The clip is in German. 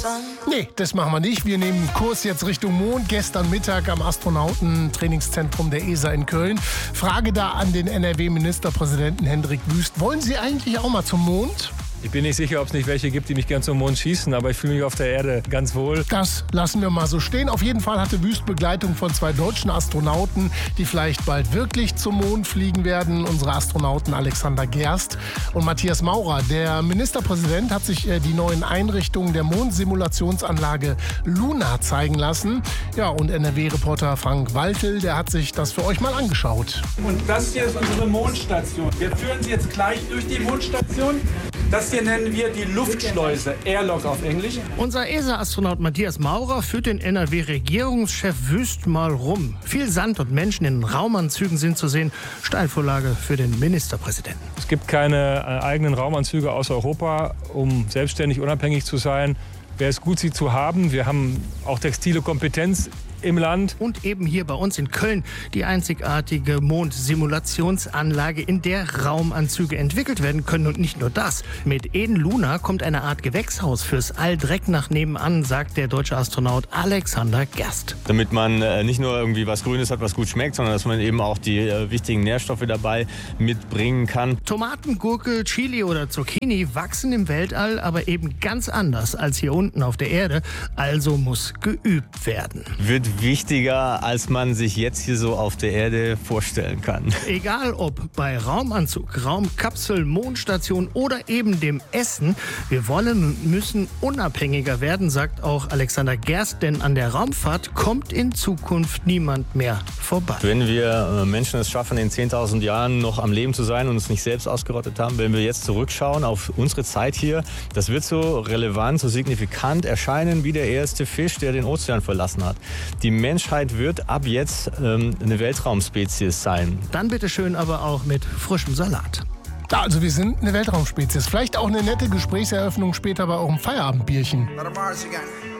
Nee, das machen wir nicht. Wir nehmen Kurs jetzt Richtung Mond. Gestern Mittag am Astronautentrainingszentrum der ESA in Köln. Frage da an den NRW-Ministerpräsidenten Hendrik Wüst. Wollen Sie eigentlich auch mal zum Mond? Ich bin nicht sicher, ob es nicht welche gibt, die mich gern zum Mond schießen, aber ich fühle mich auf der Erde ganz wohl. Das lassen wir mal so stehen. Auf jeden Fall hatte Wüst Begleitung von 2 deutschen Astronauten, die vielleicht bald wirklich zum Mond fliegen werden. Unsere Astronauten Alexander Gerst und Matthias Maurer. Der Ministerpräsident hat sich die neuen Einrichtungen der Mondsimulationsanlage Luna zeigen lassen. Ja, und NRW-Reporter Frank Waltel, der hat sich das für euch mal angeschaut. Und das hier ist unsere Mondstation. Wir führen Sie jetzt gleich durch die Mondstation. Das hier nennen wir die Luftschleuse, Airlock auf Englisch. Unser ESA-Astronaut Matthias Maurer führt den NRW-Regierungschef Wüst mal rum. Viel Sand und Menschen in Raumanzügen sind zu sehen. Steilvorlage für den Ministerpräsidenten. Es gibt keine eigenen Raumanzüge aus Europa, um selbstständig unabhängig zu sein. Wäre es gut, sie zu haben. Wir haben auch textile Kompetenz im Land. Und eben hier bei uns in Köln die einzigartige Mondsimulationsanlage, in der Raumanzüge entwickelt werden können. Und nicht nur das. Mit Eden Luna kommt eine Art Gewächshaus fürs All direkt nach nebenan, sagt der deutsche Astronaut Alexander Gerst. Damit man nicht nur irgendwie was Grünes hat, was gut schmeckt, sondern dass man eben auch die wichtigen Nährstoffe dabei mitbringen kann. Tomaten, Gurke, Chili oder Zucchini wachsen im Weltall, aber eben ganz anders als hier unten auf der Erde. Also muss geübt werden. Wird wichtiger, als man sich jetzt hier so auf der Erde vorstellen kann. Egal ob bei Raumanzug, Raumkapsel, Mondstation oder eben dem Essen, wir wollen und müssen unabhängiger werden, sagt auch Alexander Gerst, denn an der Raumfahrt kommt in Zukunft niemand mehr vorbei. Wenn wir Menschen es schaffen, in 10.000 Jahren noch am Leben zu sein und uns nicht selbst ausgerottet haben, wenn wir jetzt zurückschauen auf unsere Zeit hier, das wird so relevant, so signifikant erscheinen wie der erste Fisch, der den Ozean verlassen hat. Die Menschheit wird ab jetzt eine Weltraumspezies sein. Dann bitte schön aber auch mit frischem Salat. Also wir sind eine Weltraumspezies. Vielleicht auch eine nette Gesprächseröffnung später bei eurem Feierabendbierchen.